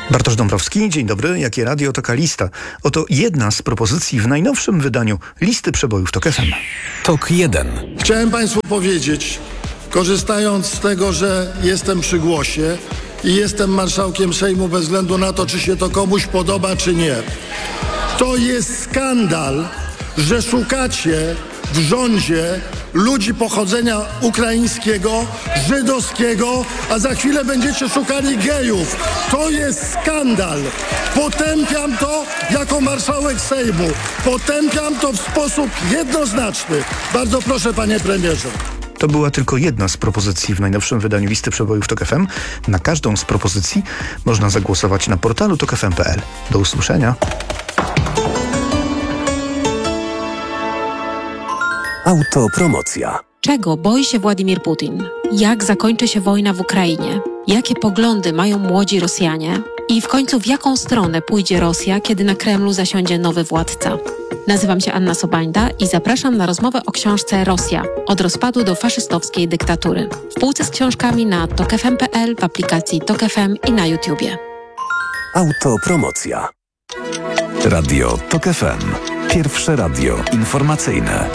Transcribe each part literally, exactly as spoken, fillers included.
Bartosz Dąbrowski, dzień dobry. Jakie radio, taka lista. Oto jedna z propozycji w najnowszym wydaniu listy przebojów TOK F M. TOK jeden. Chciałem Państwu powiedzieć, korzystając z tego, że jestem przy głosie i jestem marszałkiem Sejmu bez względu na to, czy się to komuś podoba, czy nie. To jest skandal, że szukacie w rządzie ludzi pochodzenia ukraińskiego, żydowskiego, a za chwilę będziecie szukali gejów. To jest skandal. Potępiam to jako marszałek Sejmu. Potępiam to w sposób jednoznaczny. Bardzo proszę, panie premierze. To była tylko jedna z propozycji w najnowszym wydaniu listy przebojów TOK F M. Na każdą z propozycji można zagłosować na portalu tok f m kropka p l. Do usłyszenia. Autopromocja. Czego boi się Władimir Putin? Jak zakończy się wojna w Ukrainie? Jakie poglądy mają młodzi Rosjanie? I w końcu w jaką stronę pójdzie Rosja, kiedy na Kremlu zasiądzie nowy władca? Nazywam się Anna Sobańda i zapraszam na rozmowę o książce Rosja – od rozpadu do faszystowskiej dyktatury. W półce z książkami na tok f m kropka p l, w aplikacji TOK F M i na YouTubie. Autopromocja. Radio TOK F M. Pierwsze radio informacyjne.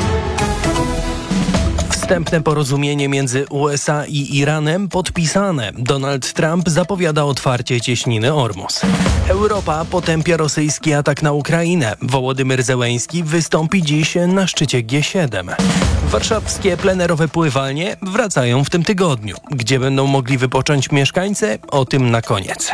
Wstępne porozumienie między U S A i Iranem podpisane. Donald Trump zapowiada otwarcie cieśniny Ormus. Europa potępia rosyjski atak na Ukrainę. Wołodymyr Zełenski wystąpi dziś na szczycie G siedem. Warszawskie plenerowe pływalnie wracają w tym tygodniu. Gdzie będą mogli wypocząć mieszkańcy? O tym na koniec.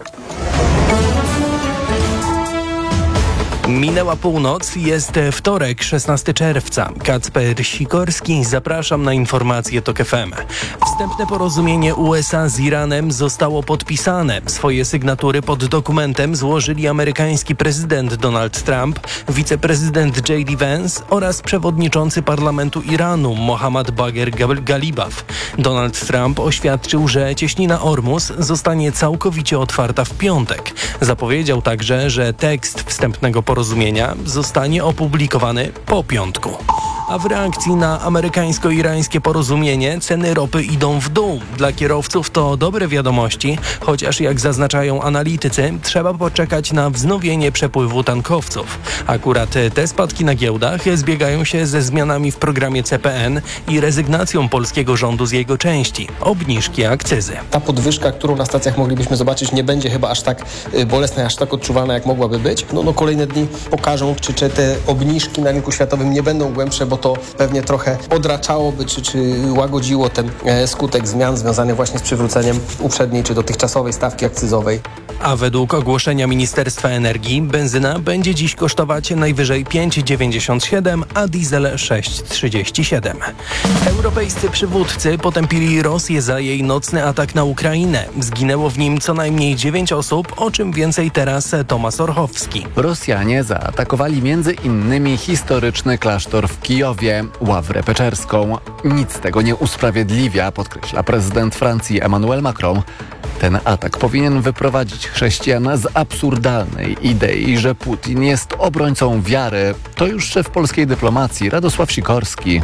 Minęła północ, jest wtorek, szesnastego czerwca. Kacper Sikorski, zapraszam na informacje TOK F M. Wstępne porozumienie U S A z Iranem zostało podpisane. Swoje sygnatury pod dokumentem złożyli amerykański prezydent Donald Trump, wiceprezydent J D Vance oraz przewodniczący parlamentu Iranu Mohammad Bagher Galibaf. Donald Trump oświadczył, że cieśnina Ormus zostanie całkowicie otwarta w piątek. Zapowiedział także, że tekst wstępnego porozumienia zostanie opublikowany po piątku. A w reakcji na amerykańsko-irańskie porozumienie ceny ropy idą w dół. Dla kierowców to dobre wiadomości, chociaż jak zaznaczają analitycy, trzeba poczekać na wznowienie przepływu tankowców. Akurat te spadki na giełdach zbiegają się ze zmianami w programie C P N i rezygnacją polskiego rządu z jego części, obniżki akcyzy. Ta podwyżka, którą na stacjach moglibyśmy zobaczyć, nie będzie chyba aż tak bolesna, aż tak odczuwalna, jak mogłaby być. No, no kolejne dni pokażą, czy, czy te obniżki na rynku światowym nie będą głębsze, bo to pewnie trochę odraczałoby, czy, czy łagodziło ten e, skutek zmian związanych właśnie z przywróceniem uprzedniej czy dotychczasowej stawki akcyzowej. A według ogłoszenia Ministerstwa Energii benzyna będzie dziś kosztować najwyżej pięć dziewięćdziesiąt siedem, a diesel sześć trzydzieści siedem. Europejscy przywódcy potępili Rosję za jej nocny atak na Ukrainę. Zginęło w nim co najmniej dziewięć osób, o czym więcej teraz Tomasz Orchowski. Rosjanie zaatakowali między innymi historyczny klasztor w Kijowie, Ławrę Peczerską. Nic tego nie usprawiedliwia, podkreśla prezydent Francji Emmanuel Macron. Ten atak powinien wyprowadzić chrześcijan z absurdalnej idei, że Putin jest obrońcą wiary. To już szef polskiej dyplomacji Radosław Sikorski.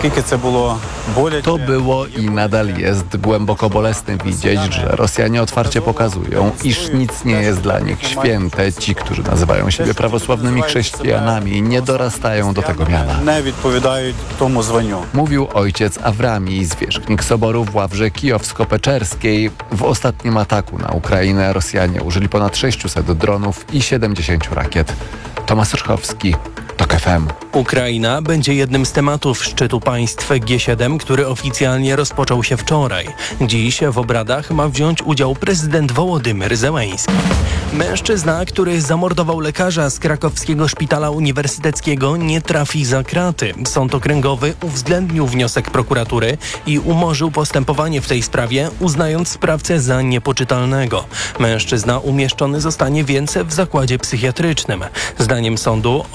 To było i nadal jest głęboko bolesne widzieć, że Rosjanie otwarcie pokazują, iż nic nie jest dla nich święte. Ci, którzy nazywają siebie prawosławnymi chrześcijanami, nie dorastają do tego miana. Mówił ojciec Awrami, zwierzchnik soboru w Ławrze Kijowsko-Peczerskiej. W ostatnim ataku na Ukrainę Rosjanie użyli ponad sześciuset dronów i siedemdziesiąt rakiet. Tomasz Orchowski, TOK F M. Ukraina będzie jednym z tematów szczytu państw G siedem, który oficjalnie rozpoczął się wczoraj. Dziś w obradach ma wziąć udział prezydent Wołodymyr Zełenski. Mężczyzna, który zamordował lekarza z krakowskiego szpitala uniwersyteckiego, nie trafi za kraty. Sąd okręgowy uwzględnił wniosek prokuratury i umorzył postępowanie w tej sprawie, uznając sprawcę za niepoczytalnego. Mężczyzna umieszczony zostanie więc w zakładzie psychiatrycznym. Zdaniem sądu opinię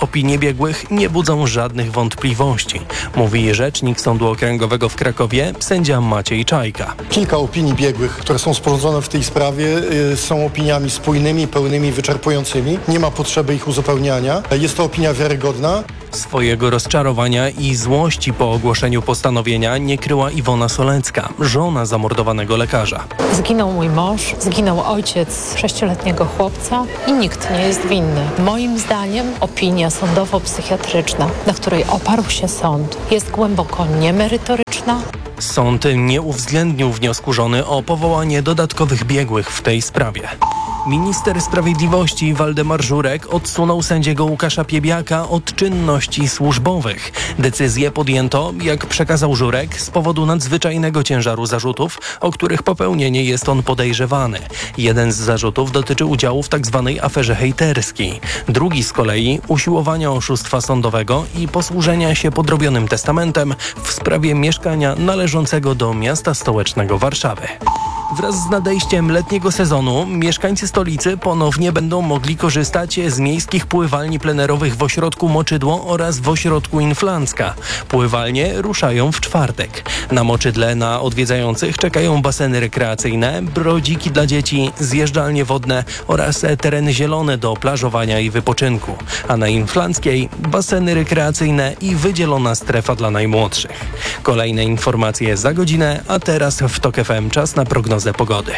biegłych nie budzą żadnych wątpliwości, mówi rzecznik Sądu Okręgowego w Krakowie, sędzia Maciej Czajka. Kilka opinii biegłych, które są sporządzone w tej sprawie, y, są opiniami spójnymi, pełnymi, wyczerpującymi. Nie ma potrzeby ich uzupełniania. Jest to opinia wiarygodna. Swojego rozczarowania i złości po ogłoszeniu postanowienia nie kryła Iwona Solecka, żona zamordowanego lekarza. Zginął mój mąż, zginął ojciec sześcioletniego chłopca i nikt nie jest winny. Moim zdaniem opinia sądowo-psychiatryczna, na której oparł się sąd, jest głęboko niemerytoryczna. Sąd nie uwzględnił wniosku żony o powołanie dodatkowych biegłych w tej sprawie. Minister Sprawiedliwości Waldemar Żurek odsunął sędziego Łukasza Piebiaka od czynności służbowych. Decyzję podjęto, jak przekazał Żurek, z powodu nadzwyczajnego ciężaru zarzutów, o których popełnienie jest on podejrzewany. Jeden z zarzutów dotyczy udziału w tzw. aferze hejterskiej. Drugi z kolei usiłowania oszustwa sądowego i posłużenia się podrobionym testamentem w sprawie mieszkania należącego do miasta stołecznego Warszawy. Wraz z nadejściem letniego sezonu mieszkańcy stolicy ponownie będą mogli korzystać z miejskich pływalni plenerowych w ośrodku Moczydło oraz w ośrodku Inflancka. Pływalnie ruszają w czwartek. Na Moczydle na odwiedzających czekają baseny rekreacyjne, brodziki dla dzieci, zjeżdżalnie wodne oraz tereny zielone do plażowania i wypoczynku. A na Inflanckiej baseny rekreacyjne i wydzielona strefa dla najmłodszych. Kolejne informacje za godzinę, a teraz w TOK F M czas na prognozę pogody.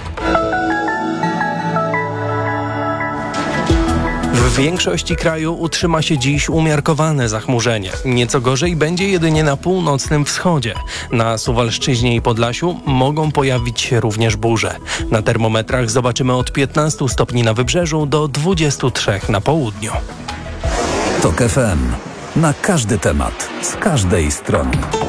W większości kraju utrzyma się dziś umiarkowane zachmurzenie. Nieco gorzej będzie jedynie na północnym wschodzie. Na Suwalszczyźnie i Podlasiu mogą pojawić się również burze. Na termometrach zobaczymy od piętnastu stopni na wybrzeżu do dwudziestu trzech na południu. TOK F M. Na każdy temat, z każdej strony.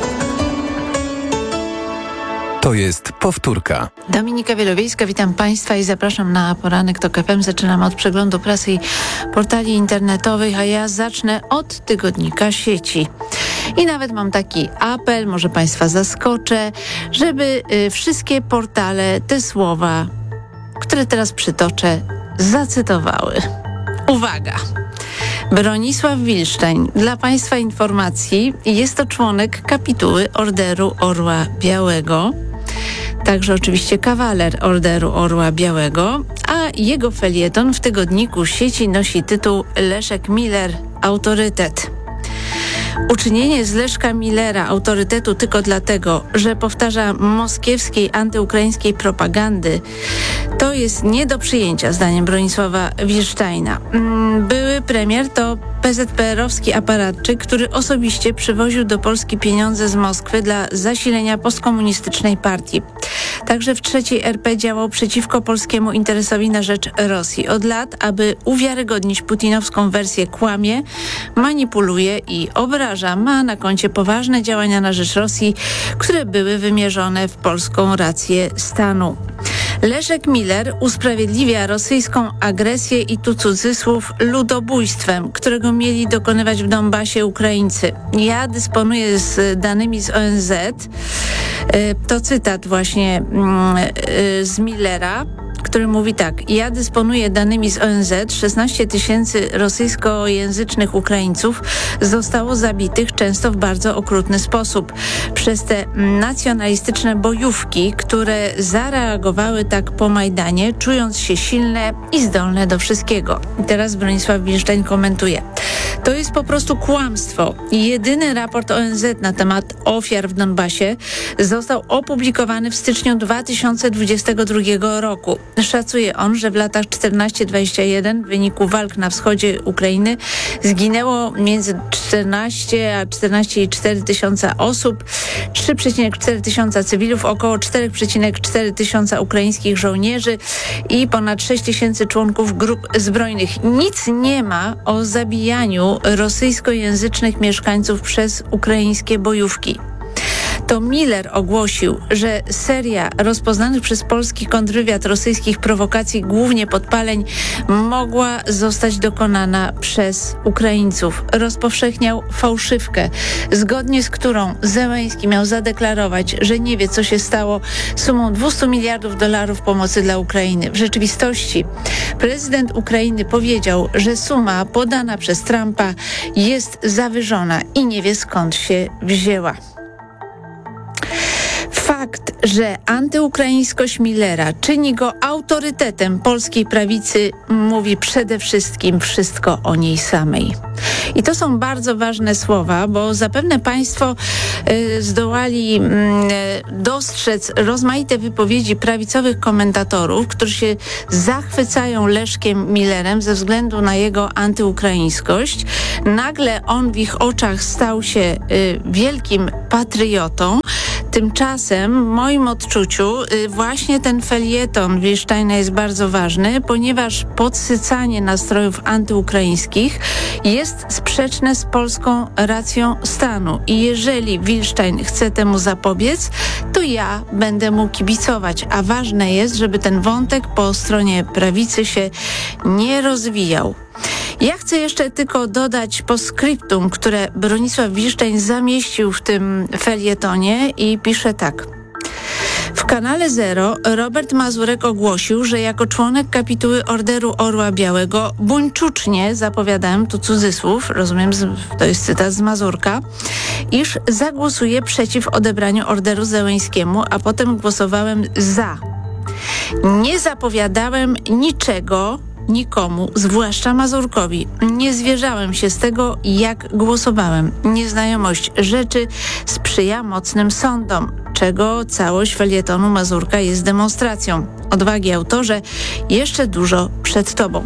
To jest powtórka. Dominika Wielowiejska, witam Państwa i zapraszam na poranek TOK F M. Zaczynamy od przeglądu prasy i portali internetowych, a ja zacznę od tygodnika Sieci. I nawet mam taki apel, może Państwa zaskoczę, żeby y, wszystkie portale te słowa, które teraz przytoczę, zacytowały. Uwaga! Bronisław Wilszczeń. Dla Państwa informacji, jest to członek kapituły Orderu Orła Białego, także oczywiście kawaler Orderu Orła Białego, a jego felieton w tygodniku Sieci nosi tytuł Leszek Miller – Autorytet. Uczynienie z Leszka Millera autorytetu tylko dlatego, że powtarza moskiewskiej antyukraińskiej propagandy, to jest nie do przyjęcia, zdaniem Bronisława Wilszczajna. Były premier to P Z P R-owski aparatczyk, który osobiście przywoził do Polski pieniądze z Moskwy dla zasilenia postkomunistycznej partii. Także w trzeciej R P działał przeciwko polskiemu interesowi na rzecz Rosji. Od lat, aby uwiarygodnić putinowską wersję, kłamie, manipuluje i obraża. Ma na koncie poważne działania na rzecz Rosji, które były wymierzone w polską rację stanu. Leszek Miller usprawiedliwia rosyjską agresję i tu cudzysłów ludobójstwem, którego mieli dokonywać w Donbasie Ukraińcy. Ja dysponuję z danymi z O N Z. To cytat właśnie z Millera, który mówi tak: ja dysponuję danymi z O N Z. szesnaście tysięcy rosyjskojęzycznych Ukraińców zostało zabitych, często w bardzo okrutny sposób, przez te nacjonalistyczne bojówki, które zareagowały tak po Majdanie, czując się silne i zdolne do wszystkiego. I teraz Bronisław Wilszczeń komentuje: to jest po prostu kłamstwo. Jedyny raport O N Z na temat ofiar w Donbasie został opublikowany w styczniu dwa tysiące dwudziestego drugiego roku. Szacuje on, że w latach czternaście dwadzieścia jeden w wyniku walk na wschodzie Ukrainy zginęło między czternaście a czternaście i cztery tysiąca osób, trzy przecinek cztery tysiąca cywilów, około cztery przecinek cztery tysiąca ukraińskich żołnierzy i ponad sześć tysięcy członków grup zbrojnych. Nic nie ma o zabijaniu rosyjskojęzycznych mieszkańców przez ukraińskie bojówki. to Miller ogłosił, że seria rozpoznanych przez polski kontrwywiad rosyjskich prowokacji, głównie podpaleń, mogła zostać dokonana przez Ukraińców. Rozpowszechniał fałszywkę, zgodnie z którą Zełenski miał zadeklarować, że nie wie, co się stało z sumą dwieście miliardów dolarów pomocy dla Ukrainy. W rzeczywistości prezydent Ukrainy powiedział, że suma podana przez Trumpa jest zawyżona i nie wie, skąd się wzięła. Fakt, że antyukraińskość Millera czyni go autorytetem polskiej prawicy, mówi przede wszystkim wszystko o niej samej. I to są bardzo ważne słowa, bo zapewne Państwo y, zdołali y, dostrzec rozmaite wypowiedzi prawicowych komentatorów, którzy się zachwycają Leszkiem Millerem ze względu na jego antyukraińskość. Nagle on w ich oczach stał się y, wielkim patriotą. Tymczasem w moim odczuciu y, właśnie ten felieton Wilsztajna jest bardzo ważny, ponieważ podsycanie nastrojów antyukraińskich jest sprzeczne z polską racją stanu. I jeżeli Wilsztajn chce temu zapobiec, to ja będę mu kibicować. A ważne jest, żeby ten wątek po stronie prawicy się nie rozwijał. Ja chcę jeszcze tylko dodać postscriptum, które Bronisław Wilsztajn zamieścił w tym felietonie i pisze tak. W kanale Zero Robert Mazurek ogłosił, że jako członek kapituły Orderu Orła Białego buńczucznie zapowiadałem, tu cudzysłów, rozumiem, to jest cytat z Mazurka, iż zagłosuję przeciw odebraniu orderu Zełenskiemu, a potem głosowałem za. Nie zapowiadałem niczego nikomu, zwłaszcza Mazurkowi. Nie zwierzałem się z tego, jak głosowałem. Nieznajomość rzeczy sprzyja mocnym sądom, czego całość felietonu Mazurka jest demonstracją. Odwagi, autorze, jeszcze dużo przed tobą.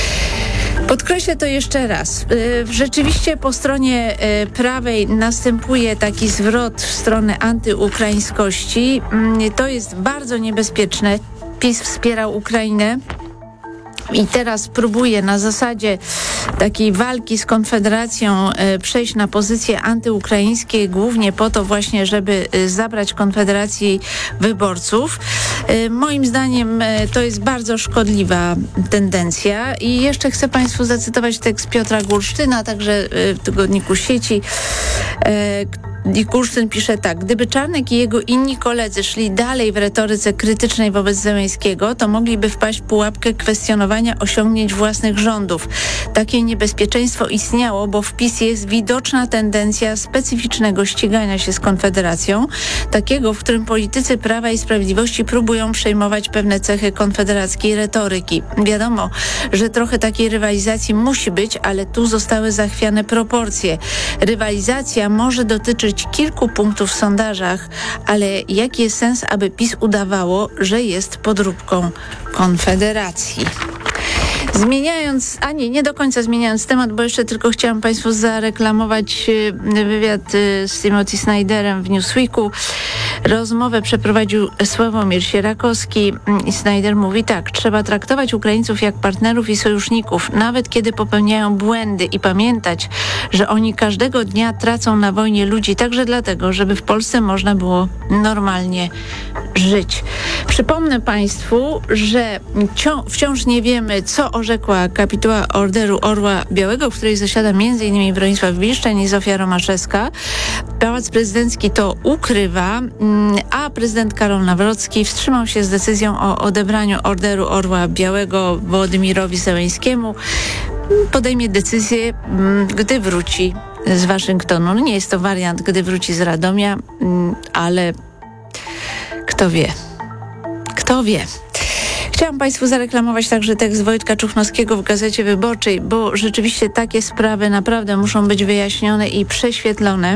Podkreślę to jeszcze raz. Rzeczywiście po stronie prawej następuje taki zwrot w stronę antyukraińskości. To jest bardzo niebezpieczne. PiS wspierał Ukrainę i teraz próbuje na zasadzie takiej walki z Konfederacją e, przejść na pozycje antyukraińskie, głównie po to właśnie, żeby e, zabrać Konfederacji wyborców. E, moim zdaniem e, to jest bardzo szkodliwa tendencja i jeszcze chcę Państwu zacytować tekst Piotra Gursztyna, a także e, w tygodniku Sieci, e, i Gursztyn pisze tak. Gdyby Czarnek i jego inni koledzy szli dalej w retoryce krytycznej wobec Zełenskiego, to mogliby wpaść w pułapkę kwestionowania osiągnięć własnych rządów. Takie niebezpieczeństwo istniało, bo w PiS jest widoczna tendencja specyficznego ścigania się z Konfederacją, takiego, w którym politycy Prawa i Sprawiedliwości próbują przejmować pewne cechy konfederackiej retoryki. Wiadomo, że trochę takiej rywalizacji musi być, ale tu zostały zachwiane proporcje. Rywalizacja może dotyczyć kilku punktów w sondażach, ale jaki jest sens, aby PiS udawało, że jest podróbką Konfederacji? Zmieniając, a nie, nie do końca zmieniając temat, bo jeszcze tylko chciałam Państwu zareklamować wywiad z Timothy Snyderem w Newsweeku. Rozmowę przeprowadził Sławomir Sierakowski i Snyder mówi tak: trzeba traktować Ukraińców jak partnerów i sojuszników, nawet kiedy popełniają błędy i pamiętać, że oni każdego dnia tracą na wojnie ludzi, także dlatego, żeby w Polsce można było normalnie żyć. Przypomnę Państwu, że wciąż nie wiemy, co orzekła kapituła Orderu Orła Białego, w której zasiada m.in. Bronisław Wilsztajn i Zofia Romaszewska. Pałac Prezydencki to ukrywa, a prezydent Karol Nawrocki wstrzymał się z decyzją o odebraniu Orderu Orła Białego Wołodymirowi Zełenskiemu. Podejmie decyzję, gdy wróci z Waszyngtonu. No nie jest to wariant, gdy wróci z Radomia, ale kto wie. Kto wie. Chciałam Państwu zareklamować także tekst Wojtka Czuchnowskiego w Gazecie Wyborczej, bo rzeczywiście takie sprawy naprawdę muszą być wyjaśnione i prześwietlone.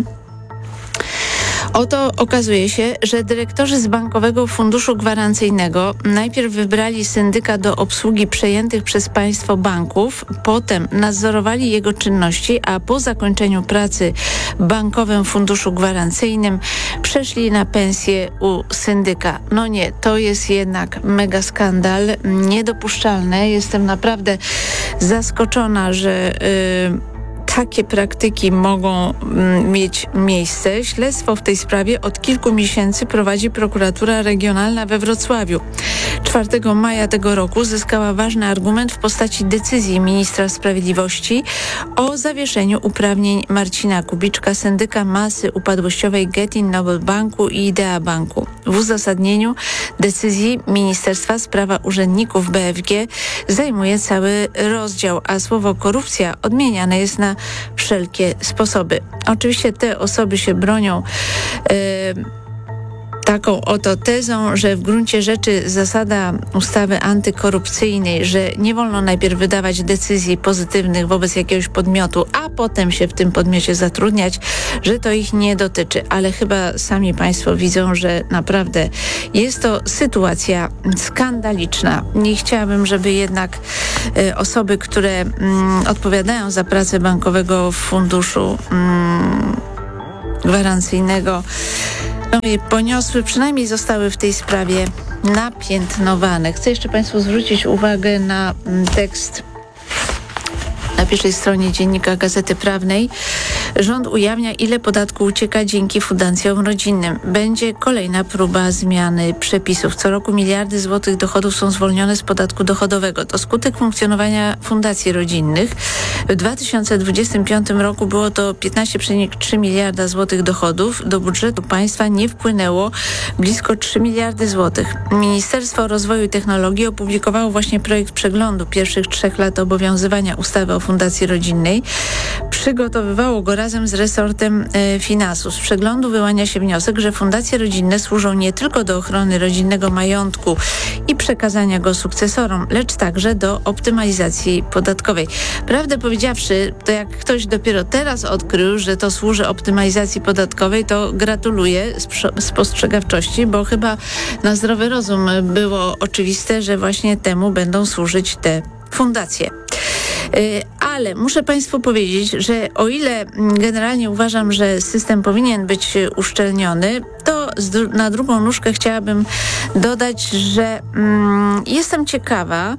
Oto okazuje się, że dyrektorzy z Bankowego Funduszu Gwarancyjnego najpierw wybrali syndyka do obsługi przejętych przez państwo banków, potem nadzorowali jego czynności, a po zakończeniu pracy w Bankowym Funduszu Gwarancyjnym przeszli na pensję u syndyka. No nie, to jest jednak mega skandal, niedopuszczalne. Jestem naprawdę zaskoczona, że... Yy, takie praktyki mogą mm, mieć miejsce. Śledztwo w tej sprawie od kilku miesięcy prowadzi prokuratura regionalna we Wrocławiu. czwartego maja tego roku zyskała ważny argument w postaci decyzji ministra sprawiedliwości o zawieszeniu uprawnień Marcina Kubiczka, syndyka masy upadłościowej Getin Noble Banku i Idea Banku. W uzasadnieniu decyzji ministerstwa sprawa urzędników B F G zajmuje cały rozdział, a słowo korupcja odmieniane jest na wszelkie sposoby. Oczywiście te osoby się bronią yy, taką oto tezą, że w gruncie rzeczy zasada ustawy antykorupcyjnej, że nie wolno najpierw wydawać decyzji pozytywnych wobec jakiegoś podmiotu, a potem się w tym podmiocie zatrudniać, że to ich nie dotyczy. Ale chyba sami Państwo widzą, że naprawdę jest to sytuacja skandaliczna. Nie chciałabym, żeby jednak y, osoby, które mm, odpowiadają za pracę Bankowego Funduszu mm, Gwarancyjnego, poniosły, przynajmniej zostały w tej sprawie napiętnowane. Chcę jeszcze Państwu zwrócić uwagę na tekst na pierwszej stronie Dziennika Gazety Prawnej. Rząd ujawnia, ile podatku ucieka dzięki fundacjom rodzinnym. Będzie kolejna próba zmiany przepisów. Co roku miliardy złotych dochodów są zwolnione z podatku dochodowego. To skutek funkcjonowania fundacji rodzinnych. W dwa tysiące dwudziestym piątym roku było to piętnaście przecinek trzy miliarda złotych dochodów. Do budżetu państwa nie wpłynęło blisko trzy miliardy złotych. Ministerstwo Rozwoju i Technologii opublikowało właśnie projekt przeglądu pierwszych trzech lat obowiązywania ustawy o Fundacji Rodzinnej. Przygotowywało go razem z resortem e, finansów. Z przeglądu wyłania się wniosek, że fundacje rodzinne służą nie tylko do ochrony rodzinnego majątku i przekazania go sukcesorom, lecz także do optymalizacji podatkowej. Prawdę powiedziawszy, to jak ktoś dopiero teraz odkrył, że to służy optymalizacji podatkowej, to gratuluję spostrzegawczości, bo chyba na zdrowy rozum było oczywiste, że właśnie temu będą służyć te fundacje. Ale muszę Państwu powiedzieć, że o ile generalnie uważam, że system powinien być uszczelniony, to na drugą nóżkę chciałabym dodać, że mm, jestem ciekawa,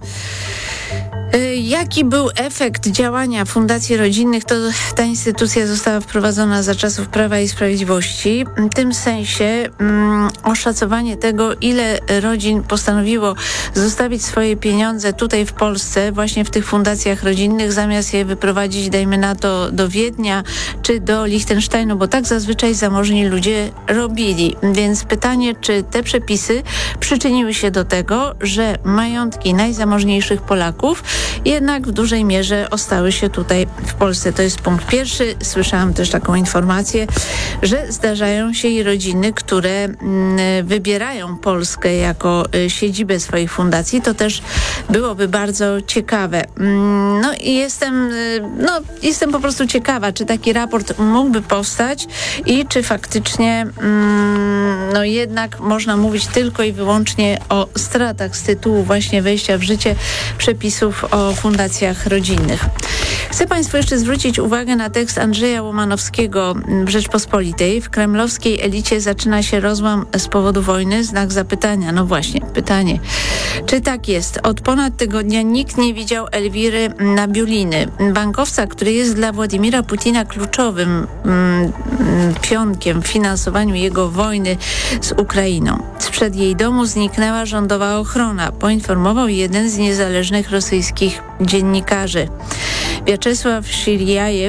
jaki był efekt działania fundacji rodzinnych. To ta instytucja została wprowadzona za czasów Prawa i Sprawiedliwości. W tym sensie um, oszacowanie tego, ile rodzin postanowiło zostawić swoje pieniądze tutaj w Polsce, właśnie w tych fundacjach rodzinnych, zamiast je wyprowadzić, dajmy na to, do Wiednia czy do Liechtensteinu, bo tak zazwyczaj zamożni ludzie robili. Więc pytanie, czy te przepisy przyczyniły się do tego, że majątki najzamożniejszych Polaków jednak w dużej mierze ostały się tutaj w Polsce. To jest punkt pierwszy. Słyszałam też taką informację, że zdarzają się i rodziny, które mm, wybierają Polskę jako y, siedzibę swoich fundacji. To też byłoby bardzo ciekawe. Mm, no i jestem, y, no, jestem po prostu ciekawa, czy taki raport mógłby powstać i czy faktycznie mm, no jednak można mówić tylko i wyłącznie o stratach z tytułu właśnie wejścia w życie przepisów o fundacjach rodzinnych. Chcę Państwu jeszcze zwrócić uwagę na tekst Andrzeja Łomanowskiego w Rzeczpospolitej. W kremlowskiej elicie zaczyna się rozłam z powodu wojny. Znak zapytania. No właśnie, pytanie. Czy tak jest? Od ponad tygodnia nikt nie widział Elwiry Nabiuliny, bankowca, który jest dla Władimira Putina kluczowym mm, pionkiem w finansowaniu jego wojny z Ukrainą. Sprzed jej domu zniknęła rządowa ochrona, poinformował jeden z niezależnych rosyjskich dziennikarzy. Wiaczesław Siriajew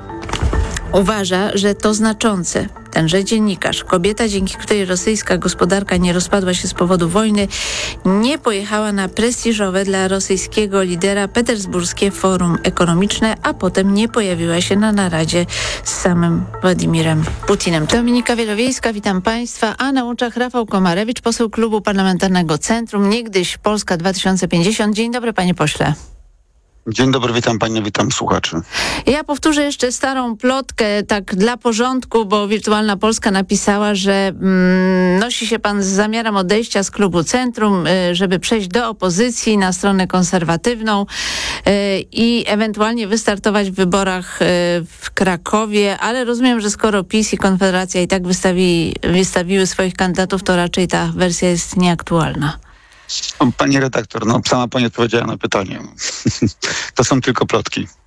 uważa, że to znaczące. Tenże dziennikarz, kobieta, dzięki której rosyjska gospodarka nie rozpadła się z powodu wojny, nie pojechała na prestiżowe dla rosyjskiego lidera petersburskie forum ekonomiczne, a potem nie pojawiła się na naradzie z samym Władimirem Putinem. Dominika Wielowiejska, witam Państwa, a na łączach Rafał Komarewicz, poseł Klubu Parlamentarnego Centrum, niegdyś Polska dwa tysiące pięćdziesiąt. Dzień dobry, panie pośle. Dzień dobry, witam panie, witam słuchaczy. Ja powtórzę jeszcze starą plotkę, tak dla porządku, bo Wirtualna Polska napisała, że mm, nosi się pan z zamiarem odejścia z klubu Centrum, y, żeby przejść do opozycji na stronę konserwatywną y, i ewentualnie wystartować w wyborach y, w Krakowie, ale rozumiem, że skoro PiS i Konfederacja i tak wystawi, wystawiły swoich kandydatów, to raczej ta wersja jest nieaktualna. Pani redaktor, no sama pani odpowiedziała na pytanie. To są tylko plotki.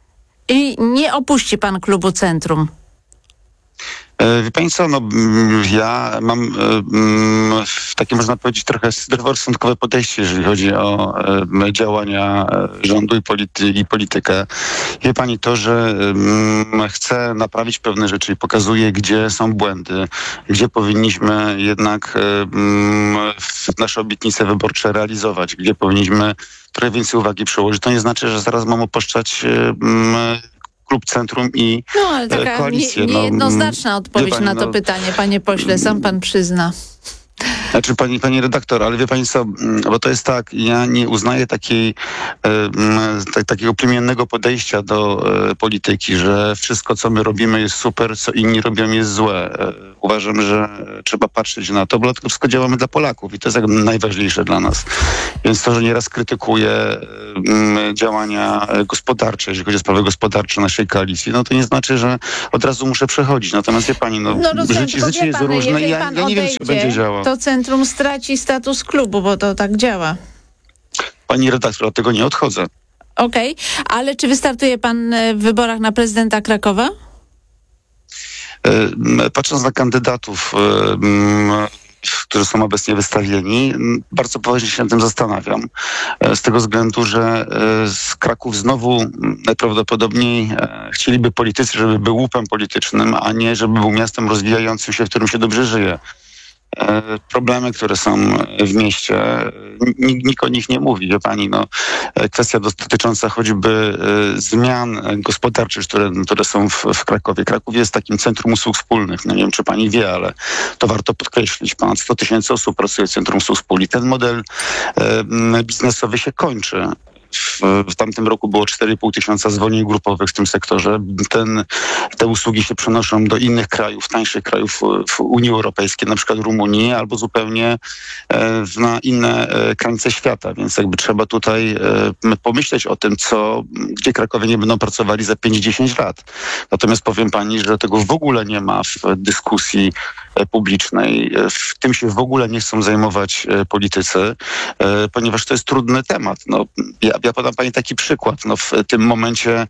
i nie opuści pan klubu Centrum? Wie pani co, no ja mam takie, można powiedzieć, trochę zdroworozsądkowe podejście, jeżeli chodzi o działania rządu i, polity, i politykę. Wie pani, to, że chce naprawić pewne rzeczy i pokazuje, gdzie są błędy, gdzie powinniśmy jednak nasze obietnice wyborcze realizować, gdzie powinniśmy trochę więcej uwagi przyłożyć. To nie znaczy, że zaraz mam opuszczać klub Centrum i No, ale taka koalicję. nie, niejednoznaczna no, odpowiedź pani, na to no, pytanie, panie pośle, sam pan przyzna. Znaczy, pani, pani redaktor, ale wie pani co, bo to jest tak, ja nie uznaję takiej, e, takiego plemiennego podejścia do e, polityki, że wszystko, co my robimy, jest super, co inni robią, jest złe. E, uważam, że trzeba patrzeć na to, bo dlatego wszystko działamy dla Polaków i to jest jak najważniejsze dla nas. Więc to, że nieraz krytykuję e, działania gospodarcze, jeżeli chodzi o sprawy gospodarcze naszej koalicji, no to nie znaczy, że od razu muszę przechodzić. Natomiast wie pani, no, No rozumiem, życie, życie jest pan, różne i ja, pan ja nie wiem, co będzie działo. To Centrum straci status klubu, bo to tak działa. Pani redaktor, od tego nie odchodzę. Okej, okay. Ale czy wystartuje pan w wyborach na prezydenta Krakowa? Patrząc na kandydatów, którzy są obecnie wystawieni, bardzo poważnie się nad tym zastanawiam. Z tego względu, że z Kraków znowu najprawdopodobniej chcieliby politycy, żeby był łupem politycznym, a nie żeby był miastem rozwijającym się, w którym się dobrze żyje. Problemy, które są w mieście, nikt, nikt o nich nie mówi, wie pani, no, kwestia dotycząca choćby zmian gospodarczych, które, które są w, w Krakowie. Kraków jest takim centrum usług wspólnych, no nie wiem, czy pani wie, ale to warto podkreślić. Ponad sto tysięcy osób pracuje w centrum usług wspólnych. Ten model e, biznesowy się kończy. W, w tamtym roku było cztery i pół tysiąca zwolnień grupowych w tym sektorze. Ten, te usługi się przenoszą do innych krajów, tańszych krajów w Unii Europejskiej, na przykład Rumunii, albo zupełnie e, na inne e, krańce świata. Więc jakby trzeba tutaj e, pomyśleć o tym, co, gdzie Krakowianie będą pracowali za pięć dziesięć lat. Natomiast powiem pani, że tego w ogóle nie ma w dyskusji publicznej. W tym się w ogóle nie chcą zajmować politycy, ponieważ to jest trudny temat. No, ja, ja podam pani taki przykład. No, w tym momencie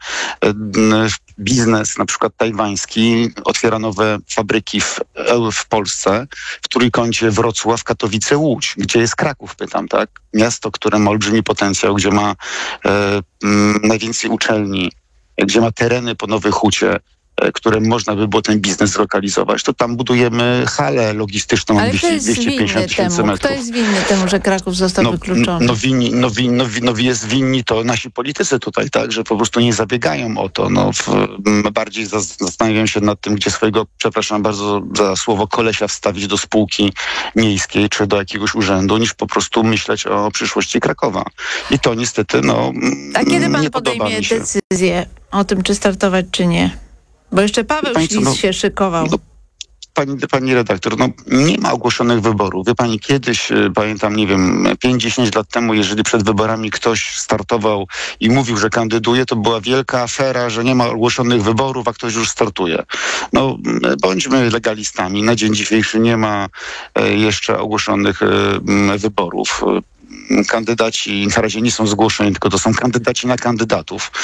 biznes, na przykład tajwański, otwiera nowe fabryki w, w Polsce, w Trójkącie, Wrocław, Katowice, Łódź. Gdzie jest Kraków, pytam, tak? Miasto, które ma olbrzymi potencjał, gdzie ma e, m, najwięcej uczelni, gdzie ma tereny po Nowej Hucie, które można by było ten biznes zlokalizować, to tam budujemy halę logistyczną na dwieście pięćdziesiąt tysięcy metrów. Kto jest winny temu, że Kraków został no, wykluczony? No, winni, no, win, no, no jest winni to nasi politycy tutaj, tak, że po prostu nie zabiegają o to. No, w, bardziej zastanawiam się nad tym, gdzie swojego, przepraszam bardzo za słowo, kolesia wstawić do spółki miejskiej czy do jakiegoś urzędu, niż po prostu myśleć o przyszłości Krakowa. I to niestety, no, A kiedy pan nie podoba podejmie mi się. decyzję o tym, czy startować, czy nie? Bo jeszcze Paweł Pani co, Ślis no, się szykował. No, pani, pani redaktor, no nie ma ogłoszonych wyborów. Wie pani, kiedyś, pamiętam, nie wiem, pięć dziesięć lat temu, jeżeli przed wyborami ktoś startował i mówił, że kandyduje, to była wielka afera, że nie ma ogłoszonych wyborów, a ktoś już startuje. No, bądźmy legalistami. Na dzień dzisiejszy nie ma jeszcze ogłoszonych wyborów. Kandydaci na razie nie są zgłoszeni, tylko to są kandydaci na kandydatów.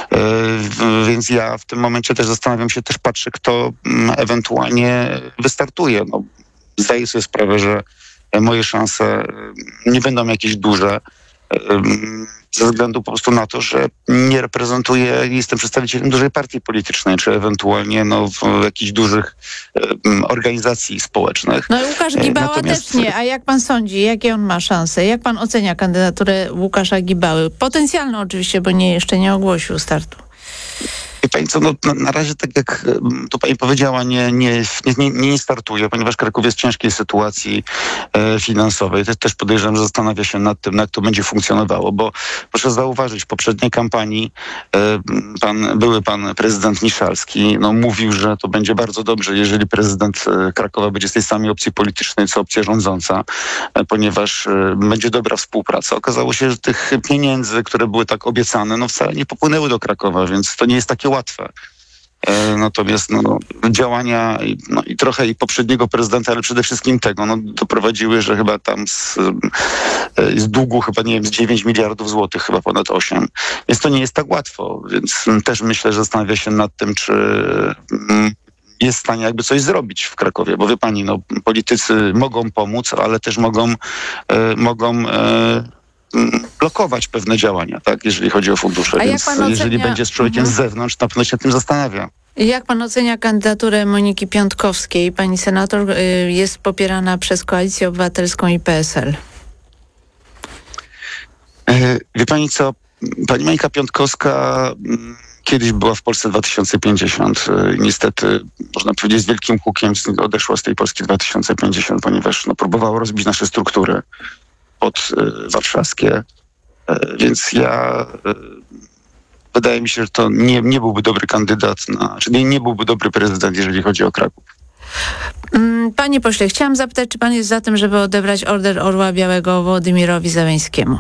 Yy, więc ja w tym momencie też zastanawiam się, też patrzę, kto mm, ewentualnie wystartuje. No, zdaję sobie sprawę, że moje szanse nie będą jakieś duże. Yy, ze względu po prostu na to, że nie reprezentuję, jestem przedstawicielem dużej partii politycznej, czy ewentualnie no, w jakichś dużych um, organizacji społecznych. No i Łukasz Gibała Natomiast... też nie. A jak pan sądzi, jakie on ma szanse? Jak pan ocenia kandydaturę Łukasza Gibały? Potencjalną oczywiście, bo nie jeszcze nie ogłosił startu. Wie pani co, no, na, na razie tak jak tu pani powiedziała, nie, nie, nie, nie startuje, ponieważ Kraków jest w ciężkiej sytuacji e, finansowej. Też, też podejrzewam, że zastanawia się nad tym, jak to będzie funkcjonowało, bo proszę zauważyć, w poprzedniej kampanii e, pan, były pan prezydent Miszalski, no, mówił, że to będzie bardzo dobrze, jeżeli prezydent Krakowa będzie z tej samej opcji politycznej, co opcja rządząca, e, ponieważ e, będzie dobra współpraca. Okazało się, że tych pieniędzy, które były tak obiecane, no wcale nie popłynęły do Krakowa, więc to nie jest takie łatwe. E, natomiast no, działania no, i trochę i poprzedniego prezydenta, ale przede wszystkim tego, no, doprowadziły, że chyba tam z, z długu chyba, nie wiem, z dziewięć miliardów złotych, chyba ponad osiem. Więc to nie jest tak łatwo, więc też myślę, że zastanawia się nad tym, czy mm, jest w stanie jakby coś zrobić w Krakowie, bo wie pani, no, politycy mogą pomóc, ale też mogą, e, mogą e, blokować pewne działania, tak, jeżeli chodzi o fundusze. A jak Więc pan ocenia- jeżeli będzie z człowiekiem Mhm. z zewnątrz, na pewno się nad tym zastanawia. Jak pan ocenia kandydaturę Moniki Piątkowskiej? Pani senator y, jest popierana przez Koalicję Obywatelską i P S L. E, Wie pani co, pani Monika Piątkowska mm, kiedyś była w Polsce dwa tysiące pięćdziesiąt. E, Niestety, można powiedzieć, z wielkim hukiem z- odeszła z tej Polski dwa tysiące pięćdziesiąt, ponieważ no, próbowała rozbić nasze struktury pod e, warszawskie. E, Więc ja... e, Wydaje mi się, że to nie, nie byłby dobry kandydat, na, czyli nie byłby dobry prezydent, jeżeli chodzi o Kraków. Mm, Panie pośle, chciałam zapytać, czy pan jest za tym, żeby odebrać Order Orła Białego Wołodymyrowi Zełenskiemu?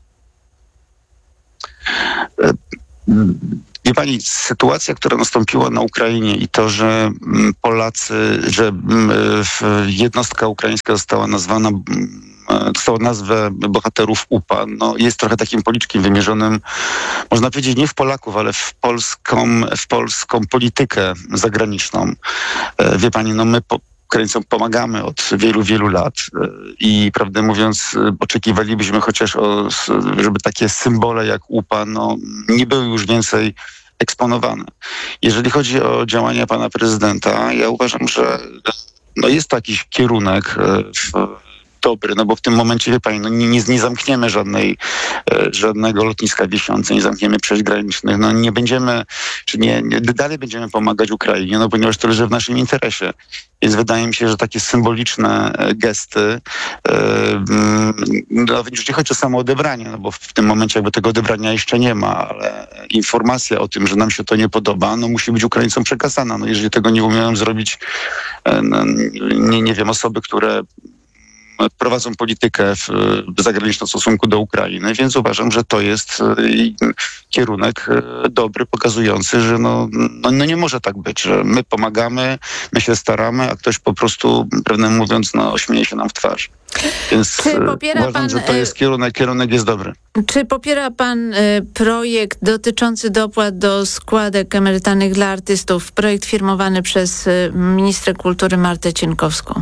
Wie pani, sytuacja, która nastąpiła na Ukrainie i to, że mm, Polacy, że mm, w- jednostka ukraińska została nazwana, mm, e, dostała nazwę bohaterów U P A, no jest trochę takim policzkiem wymierzonym, można powiedzieć, nie w Polaków, ale w polską, w polską politykę zagraniczną. E, Wie pani, no my po, Ukraińcom pomagamy od wielu, wielu lat e, i prawdę mówiąc e, oczekiwalibyśmy chociaż, o, s- żeby takie symbole jak U P A no, nie były już więcej eksponowane. Jeżeli chodzi o działania pana prezydenta, ja uważam, że no, jest to jakiś kierunek e, w, dobry, no bo w tym momencie, wie pani, no nie, nie, nie zamkniemy żadnej, e, żadnego lotniska wiszące, nie zamkniemy przejść granicznych, no nie będziemy, czy nie, nie, dalej będziemy pomagać Ukrainie, no ponieważ to leży w naszym interesie. Więc wydaje mi się, że takie symboliczne e, gesty, e, mm, no, już nie chodzi o samo odebranie, no bo w tym momencie jakby tego odebrania jeszcze nie ma, ale informacja o tym, że nam się to nie podoba, no musi być Ukraińcom przekazana. No jeżeli tego nie umieją zrobić, e, no, nie, nie wiem, osoby, które prowadzą politykę w, zagraniczną w stosunku do Ukrainy, więc uważam, że to jest e, kierunek e, dobry, pokazujący, że no, no, no nie może tak być, że my pomagamy, my się staramy, a ktoś po prostu, prawdę mówiąc, no ośmieje się nam w twarz. Więc Czy e, popiera uważam, pan, że to e, jest kierunek, kierunek jest dobry. Czy popiera pan y, projekt dotyczący dopłat do składek emerytalnych dla artystów, projekt firmowany przez y, ministrę kultury Martę Cienkowską?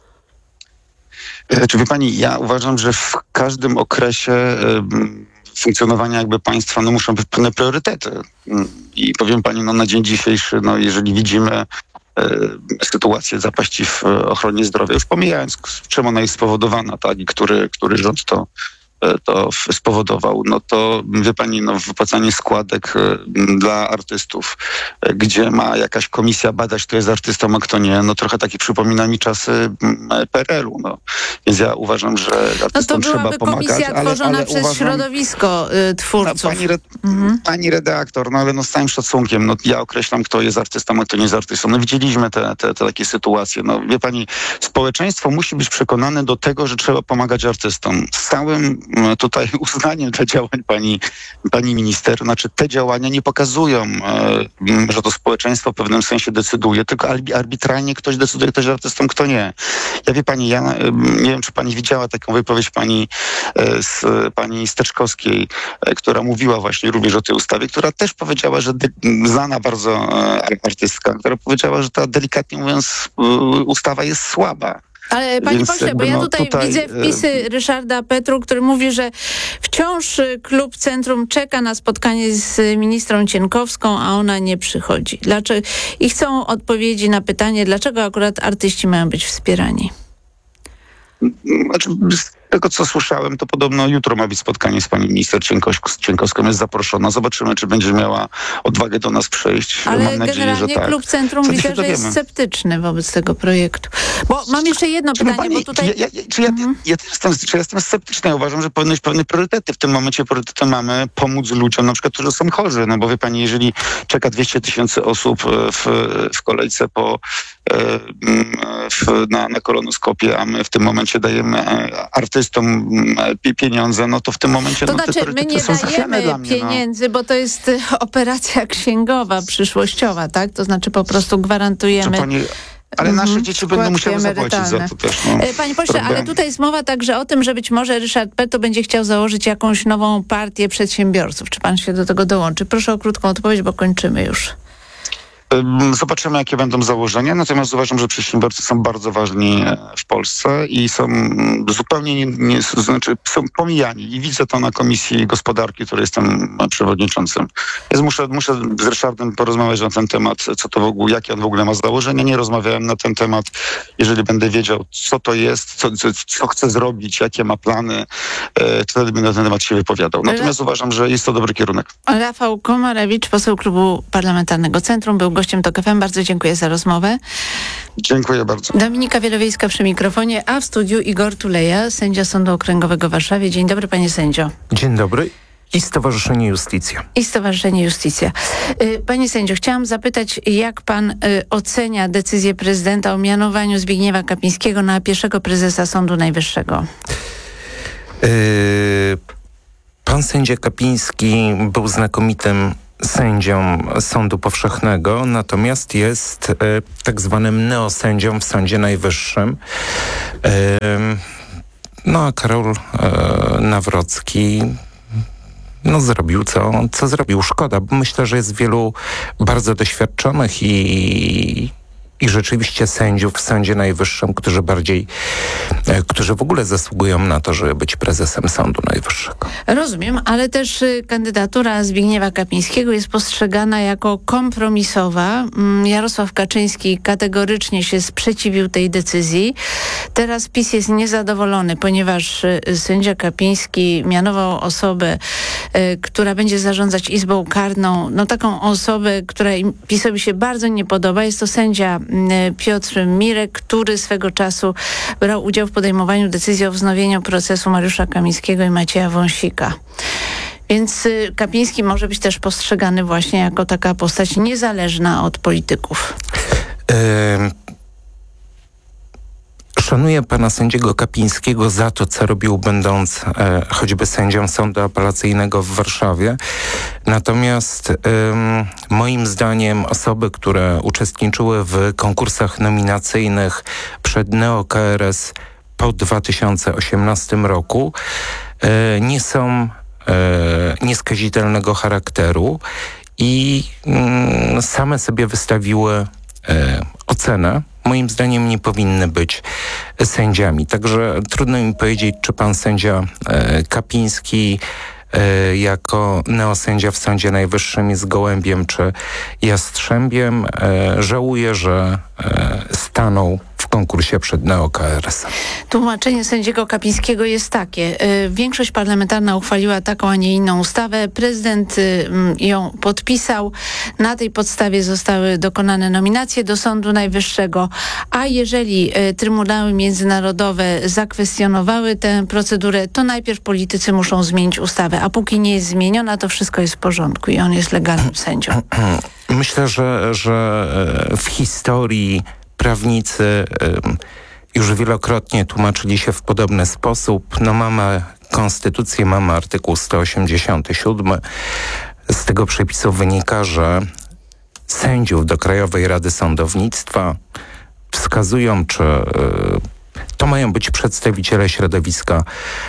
E, Czy wie pani, ja uważam, że w każdym okresie e, funkcjonowania jakby państwa no muszą być pewne priorytety. Mm, I powiem pani, no na dzień dzisiejszy, no jeżeli widzimy e, sytuację zapaści w e, ochronie zdrowia, już pomijając, k- czym ona jest spowodowana, tak, i który, który rząd to e, to w- spowodował, no to wie pani, no wypłacanie składek e, dla artystów, e, gdzie ma jakaś komisja badać, kto jest artystą, a kto nie, no trochę takie przypomina mi czasy mm, P R L u, no. Więc ja uważam, że No to artystom trzeba byłaby pomagać, komisja ale, tworzona ale przez uważam, środowisko y, no, twórców. pani, re, Mhm. pani redaktor, no ale no z całym szacunkiem, no ja określam, kto jest artystą, a kto nie jest artystą. No widzieliśmy te, te, te takie sytuacje. No wie pani, społeczeństwo musi być przekonane do tego, że trzeba pomagać artystom. Z całym mm, tutaj uznaniem dla działań pani, pani minister, znaczy te działania nie pokazują, e, że to społeczeństwo w pewnym sensie decyduje, tylko arbi- arbitralnie ktoś decyduje, kto jest artystą, kto nie. Ja wie pani, ja e, nie wiem, czy pani widziała taką wypowiedź pani e, z pani Steczkowskiej, e, która mówiła właśnie również o tej ustawie, która też powiedziała, że de- znana bardzo e, artystka, która powiedziała, że ta delikatnie mówiąc e, ustawa jest słaba. Ale panie Więc pośle, bo jakby, ja no, tutaj, tutaj, widzę e, wpisy Ryszarda Petru, który mówi, że wciąż y, klub Centrum czeka na spotkanie z ministrą Cienkowską, a ona nie przychodzi. Dlaczego? I chcą odpowiedzi na pytanie, dlaczego akurat artyści mają być wspierani. Znaczy, z tego, co słyszałem, to podobno jutro ma być spotkanie z pani minister Cienkowsk- Cienkowską. Jest zaproszona. Zobaczymy, czy będzie miała odwagę do nas przyjść. Ale Mam nadzieję, że generalnie tak. klub Centrum Wtedy się widzę, że jest dowiemy. sceptyczny wobec tego projektu. Bo mam jeszcze jedno Czy, wie pytanie, pani, bo tutaj... czy, ja, ja, czy, ja, ja też jestem, czy ja jestem sceptyczny? Ja uważam, że powinny być pewne priorytety. W tym momencie priorytetem mamy pomóc ludziom, na przykład, którzy są chorzy. No bo wie pani, jeżeli czeka dwieście tysięcy osób w, w kolejce po w, na, na kolonoskopię, a my w tym momencie dajemy artystom pieniądze, no to w tym momencie to no, znaczy, te my priorytety nie są zachwiane dla dajemy mnie. pieniędzy, no. Bo to jest operacja księgowa, przyszłościowa, tak? To znaczy po prostu gwarantujemy... Pani, ale Mhm. nasze dzieci będą musiały zapłacić za to też. No, Panie pośle, problem. ale tutaj jest mowa także o tym, że być może Ryszard Petto będzie chciał założyć jakąś nową partię przedsiębiorców. Czy pan się do tego dołączy? Proszę o krótką odpowiedź, bo kończymy już. Zobaczymy, jakie będą założenia, natomiast uważam, że przedsiębiorcy są bardzo ważni w Polsce i są zupełnie nie, nie, znaczy są pomijani i widzę to na Komisji Gospodarki, której jestem przewodniczącym. Więc muszę, muszę z Ryszardem porozmawiać na ten temat, co to w ogóle, jakie on w ogóle ma założenia. Nie rozmawiałem na ten temat. Jeżeli będę wiedział, co to jest, co, co, co chce zrobić, jakie ma plany, to wtedy będę na ten temat się wypowiadał. Natomiast Ra- uważam, że jest to dobry kierunek. Rafał Komarewicz, poseł Klubu Parlamentarnego Centrum, był gościem TOK F M. Bardzo dziękuję za rozmowę. Dziękuję bardzo. Dominika Wielowiejska przy mikrofonie, a w studiu Igor Tuleja, sędzia Sądu Okręgowego w Warszawie. Dzień dobry, panie sędzio. Dzień dobry. I Stowarzyszenie Justicja. I Stowarzyszenie Justicja. Panie sędzio, chciałam zapytać, jak pan ocenia decyzję prezydenta o mianowaniu Zbigniewa Kapińskiego na pierwszego prezesa Sądu Najwyższego? Yy, pan sędzia Kapiński był znakomitym sędzią Sądu Powszechnego, natomiast jest e, tak zwanym neosędzią w Sądzie Najwyższym. E, no a Karol e, Nawrocki no zrobił co, co zrobił. Szkoda, bo myślę, że jest wielu bardzo doświadczonych i i rzeczywiście sędziów w Sądzie Najwyższym, którzy bardziej, e, którzy w ogóle zasługują na to, żeby być prezesem Sądu Najwyższego. Rozumiem, ale też y, kandydatura Zbigniewa Kapińskiego jest postrzegana jako kompromisowa. Mm, Jarosław Kaczyński kategorycznie się sprzeciwił tej decyzji. Teraz PiS jest niezadowolony, ponieważ y, sędzia Kapiński mianował osobę, y, która będzie zarządzać Izbą Karną, no taką osobę, która PiS-owi się bardzo nie podoba. Jest to sędzia Piotr Mirek, który swego czasu brał udział w podejmowaniu decyzji o wznowieniu procesu Mariusza Kamińskiego i Macieja Wąsika. Więc Kapiński może być też postrzegany właśnie jako taka postać niezależna od polityków. Yy... Szanuję pana sędziego Kapińskiego za to, co robił, będąc e, choćby sędzią Sądu Apelacyjnego w Warszawie. Natomiast e, moim zdaniem osoby, które uczestniczyły w konkursach nominacyjnych przed Neo-K R S po dwa tysiące osiemnastym roku e, nie są e, nieskazitelnego charakteru i mm, same sobie wystawiły e, ocenę. Moim zdaniem nie powinny być sędziami. Także trudno mi powiedzieć, czy pan sędzia e, Kapiński e, jako neosędzia w Sądzie Najwyższym jest gołębiem czy jastrzębiem. E, żałuję, że e, stanął w konkursie przed Neo-K R S. Tłumaczenie sędziego Kapińskiego jest takie. Większość parlamentarna uchwaliła taką, a nie inną ustawę. Prezydent ją podpisał. Na tej podstawie zostały dokonane nominacje do Sądu Najwyższego. A jeżeli trybunały międzynarodowe zakwestionowały tę procedurę, to najpierw politycy muszą zmienić ustawę. A póki nie jest zmieniona, to wszystko jest w porządku i on jest legalnym sędzią. Myślę, że, że w historii prawnicy już wielokrotnie tłumaczyli się w podobny sposób. No mamy konstytucję, mamy artykuł sto osiemdziesiąty siódmy. Z tego przepisu wynika, że sędziów do Krajowej Rady Sądownictwa wskazują, czy to mają być przedstawiciele środowiska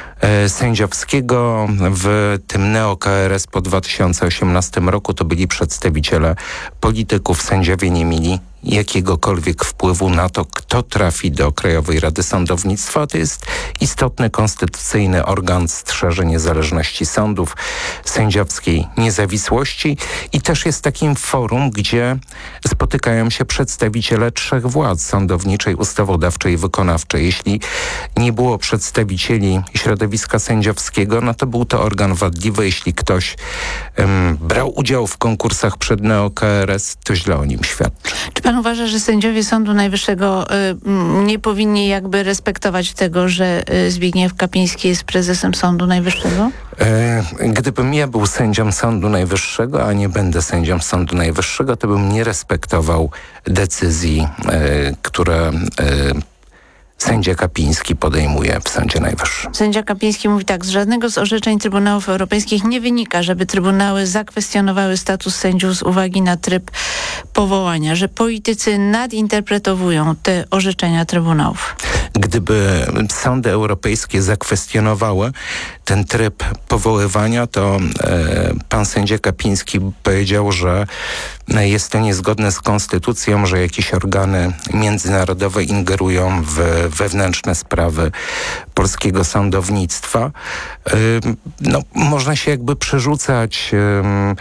sędziowskiego. W tym Neo-K R S po dwa tysiące osiemnastym roku to byli przedstawiciele polityków. Sędziowie nie mieli jakiegokolwiek wpływu na to, kto trafi do Krajowej Rady Sądownictwa. To jest istotny konstytucyjny organ, strzeże niezależności sądów, sędziowskiej niezawisłości i też jest takim forum, gdzie spotykają się przedstawiciele trzech władz: sądowniczej, ustawodawczej i wykonawczej. Jeśli nie było przedstawicieli środowiska sędziowskiego, no to był to organ wadliwy. Jeśli ktoś um, brał udział w konkursach przed Neo-K R S, to źle o nim świadczy. Czy pan uważa, że sędziowie Sądu Najwyższego y, nie powinni jakby respektować tego, że y, Zbigniew Kapiński jest prezesem Sądu Najwyższego? E, gdybym ja ja był sędzią Sądu Najwyższego, a nie będę sędzią Sądu Najwyższego, to bym nie respektował decyzji, y, które y, sędzia Kapiński podejmuje w Sądzie Najwyższym. Sędzia Kapiński mówi tak, z żadnego z orzeczeń Trybunałów Europejskich nie wynika, żeby Trybunały zakwestionowały status sędziów z uwagi na tryb powołania, że politycy nadinterpretowują te orzeczenia Trybunałów. Gdyby sądy europejskie zakwestionowały ten tryb powoływania, to e, pan sędzia Kapiński powiedział, że jest to niezgodne z konstytucją, że jakieś organy międzynarodowe ingerują w wewnętrzne sprawy polskiego sądownictwa. E, no, można się jakby przerzucać e,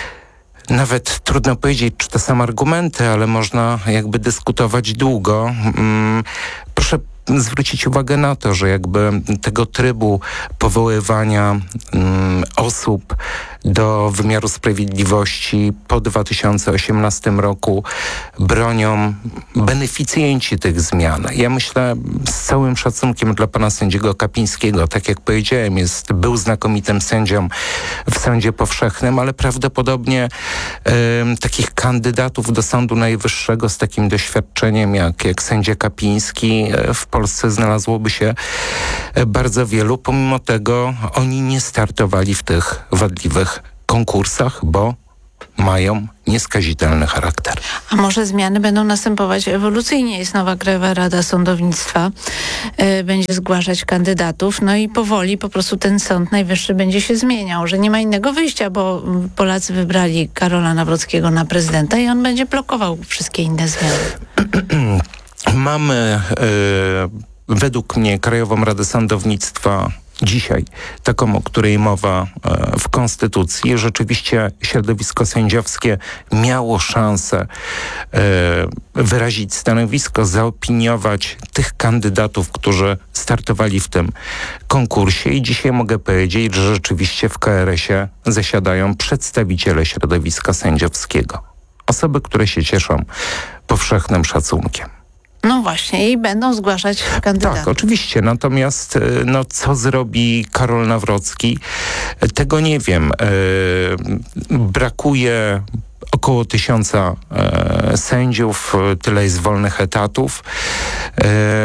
nawet trudno powiedzieć, czy to są argumenty, ale można jakby dyskutować długo. Proszę zwrócić uwagę na to, że jakby tego trybu powoływania um, osób do wymiaru sprawiedliwości po dwa tysiące osiemnastym roku bronią beneficjenci tych zmian. Ja myślę, z całym szacunkiem dla pana sędziego Kapińskiego, tak jak powiedziałem, jest, był znakomitym sędzią w Sądzie Powszechnym, ale prawdopodobnie e, takich kandydatów do Sądu Najwyższego z takim doświadczeniem jak, jak sędzia Kapiński e, w Polsce znalazłoby się e, bardzo wielu. Pomimo tego oni nie startowali w tych wadliwych konkursach, bo mają nieskazitelny charakter. A może zmiany będą następować ewolucyjnie? Jest nowa Krajowa Rada Sądownictwa, yy, będzie zgłaszać kandydatów, no i powoli po prostu ten Sąd Najwyższy będzie się zmieniał, że nie ma innego wyjścia, bo Polacy wybrali Karola Nawrockiego na prezydenta i on będzie blokował wszystkie inne zmiany. Mamy yy, według mnie Krajową Radę Sądownictwa dzisiaj, taką, o której mowa e, w Konstytucji. Rzeczywiście środowisko sędziowskie miało szansę e, wyrazić stanowisko, zaopiniować tych kandydatów, którzy startowali w tym konkursie i dzisiaj mogę powiedzieć, że rzeczywiście w K R S-ie zasiadają przedstawiciele środowiska sędziowskiego. Osoby, które się cieszą powszechnym szacunkiem. No właśnie, i będą zgłaszać kandydatów. Tak, oczywiście. Natomiast no, co zrobi Karol Nawrocki? Tego nie wiem. Yy, brakuje około tysiąca yy, sędziów, tyle jest wolnych etatów. Yy,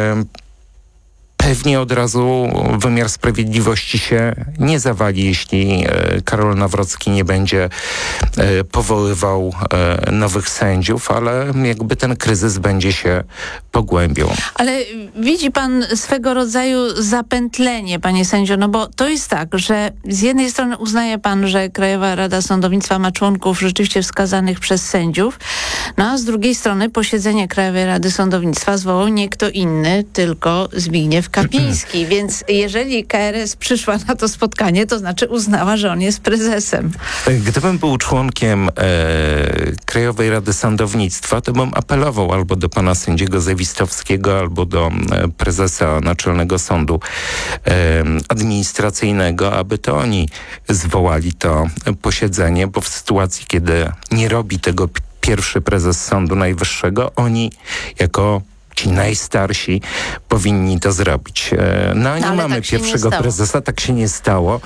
Pewnie od razu wymiar sprawiedliwości się nie zawali, jeśli e, Karol Nawrocki nie będzie e, powoływał e, nowych sędziów, ale jakby ten kryzys będzie się pogłębiał. Ale widzi pan swego rodzaju zapętlenie, panie sędzio, no bo to jest tak, że z jednej strony uznaje pan, że Krajowa Rada Sądownictwa ma członków rzeczywiście wskazanych przez sędziów, no a z drugiej strony posiedzenie Krajowej Rady Sądownictwa zwołał nie kto inny, tylko Zbigniew Kapiński, więc jeżeli K R S przyszła na to spotkanie, to znaczy uznała, że on jest prezesem. Gdybym był członkiem e, Krajowej Rady Sądownictwa, to bym apelował albo do pana sędziego Zawistowskiego, albo do e, prezesa Naczelnego Sądu e, Administracyjnego, aby to oni zwołali to posiedzenie, bo w sytuacji, kiedy nie robi tego pierwszy prezes Sądu Najwyższego, oni jako ci najstarsi powinni to zrobić. No a nie no, mamy tak pierwszego prezesa, tak się nie stało.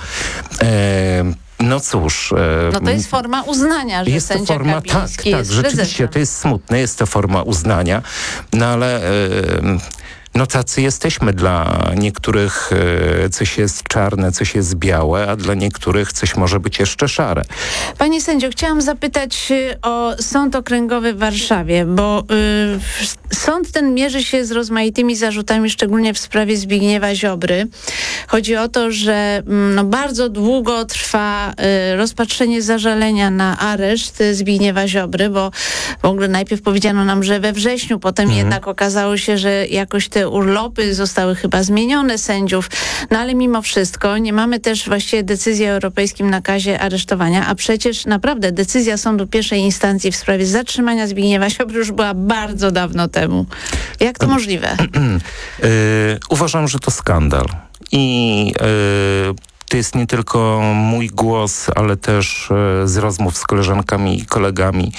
E, no cóż. E, no to jest forma uznania, że jest sędzia to forma, Kapiński tak, jest tak, rzeczywiście prezesem. to jest smutne, jest to forma uznania, no ale e, no tacy jesteśmy. Dla niektórych e, coś jest czarne, coś jest białe, a dla niektórych coś może być jeszcze szare. Panie sędzio, chciałam zapytać o Sąd Okręgowy w Warszawie, bo y, sąd ten mierzy się z rozmaitymi zarzutami, szczególnie w sprawie Zbigniewa Ziobry. Chodzi o to, że no, bardzo długo trwa y, rozpatrzenie zażalenia na areszt Zbigniewa Ziobry, bo w ogóle najpierw powiedziano nam, że we wrześniu, potem mhm. jednak okazało się, że jakoś te urlopy zostały chyba zmienione sędziów, no ale mimo wszystko nie mamy też właściwie decyzji o europejskim nakazie aresztowania, a przecież naprawdę decyzja sądu pierwszej instancji w sprawie zatrzymania Zbigniewa Ziobry już była bardzo dawno temu. Jak to możliwe? Yy, uważam, że to skandal. I yy, to jest nie tylko mój głos, ale też yy, z rozmów z koleżankami i kolegami.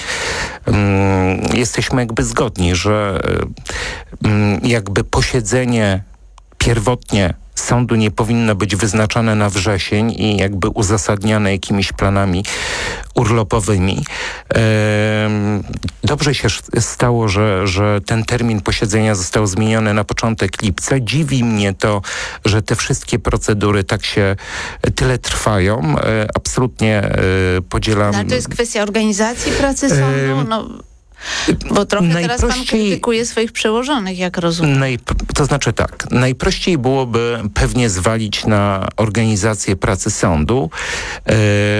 Yy, jesteśmy jakby zgodni, że yy, jakby posiedzenie pierwotnie sądu nie powinno być wyznaczane na wrzesień i jakby uzasadniane jakimiś planami urlopowymi. Dobrze się stało, że, że ten termin posiedzenia został zmieniony na początek lipca. Dziwi mnie to, że te wszystkie procedury tak się tyle trwają. Absolutnie podzielam... No, to jest kwestia organizacji pracy sądu? No... Bo trochę teraz pan krytykuje swoich przełożonych, jak rozumiem. Najp- to znaczy tak, najprościej byłoby pewnie zwalić na organizację pracy sądu. E-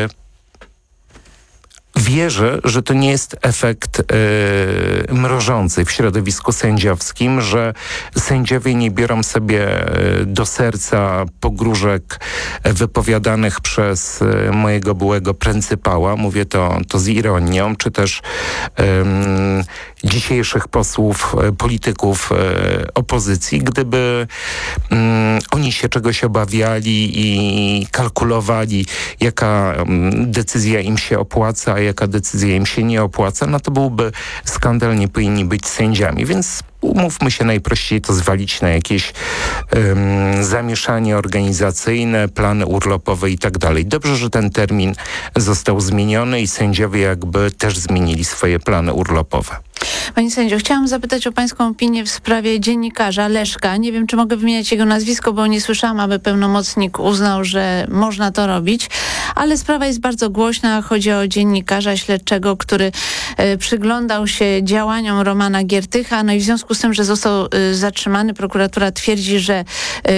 Wierzę, że to nie jest efekt e, mrożący w środowisku sędziowskim, że sędziowie nie biorą sobie do serca pogróżek wypowiadanych przez e, mojego byłego pryncypała. Mówię to, to z ironią, czy też e, dzisiejszych posłów, e, polityków e, opozycji. Gdyby e, oni się czegoś obawiali i kalkulowali, jaka e, decyzja im się opłaca, a jaka decyzja im się nie opłaca, no to byłby skandal, nie powinni być sędziami. Więc umówmy się, najprościej to zwalić na jakieś um, zamieszanie organizacyjne, plany urlopowe i tak dalej. Dobrze, że ten termin został zmieniony i sędziowie jakby też zmienili swoje plany urlopowe. Pani sędzio, chciałam zapytać o pańską opinię w sprawie dziennikarza Leszka. Nie wiem, czy mogę wymieniać jego nazwisko, bo nie słyszałam, aby pełnomocnik uznał, że można to robić, ale sprawa jest bardzo głośna. Chodzi o dziennikarza śledczego, który e, przyglądał się działaniom Romana Giertycha, no i w związku z tym, że został e, zatrzymany, prokuratura twierdzi, że e,